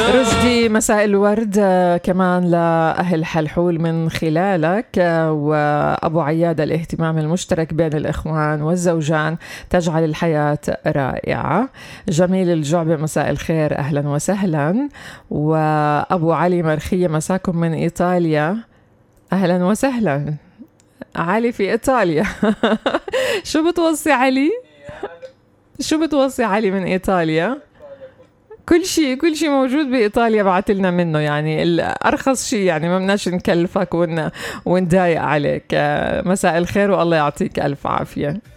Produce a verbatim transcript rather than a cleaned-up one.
رشدي مساء الورد كمان لأهل حلحول من خلالك، وأبو عياد الاهتمام المشترك بين الإخوان والزوجان تجعل الحياة رائعة. جميل الجعبة مساء الخير أهلا وسهلا. وأبو علي مرخية مساكم من إيطاليا أهلا وسهلا. علي في إيطاليا شو بتوصي علي؟ شو بتوصي علي من إيطاليا؟ كل شيء كل شيء موجود بإيطاليا بعتلنا منه، يعني الأرخص شيء، يعني ما بدناش نكلفك ون... وندايق عليك. مساء الخير والله يعطيك ألف عافية.